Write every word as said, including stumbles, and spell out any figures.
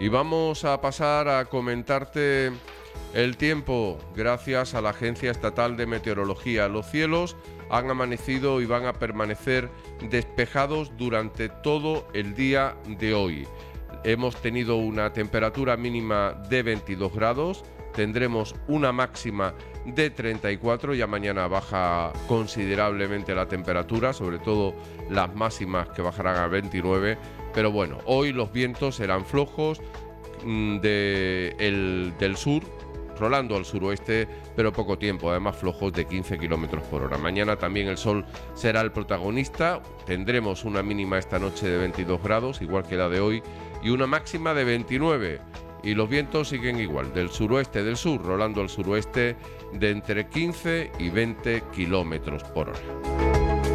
Y vamos a pasar a comentarte el tiempo gracias a la Agencia Estatal de Meteorología. Los cielos han amanecido y van a permanecer despejados durante todo el día de hoy. Hemos tenido una temperatura mínima de veintidós grados, tendremos una máxima de treinta y cuatro, ya mañana baja considerablemente la temperatura, sobre todo las máximas que bajarán a veintinueve, pero bueno, hoy los vientos serán flojos mmm, de el, del sur, rolando al suroeste, pero poco tiempo, además flojos de quince kilómetros por hora. Mañana también el sol será el protagonista, tendremos una mínima esta noche de veintidós grados, igual que la de hoy, y una máxima de veintinueve. Y los vientos siguen igual, del suroeste del sur, rolando al suroeste de entre quince y veinte kilómetros por hora.